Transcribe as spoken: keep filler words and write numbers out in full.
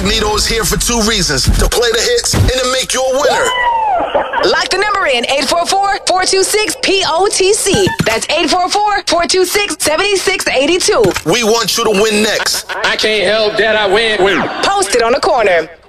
Magneto is here for two reasons: to play the hits and to make you a winner. Lock the number in eight four four, four two six, P O T C. That's eight four four, four two six, seven six eight two. We want you to win next. I can't help that I win. win. Post it on the corner.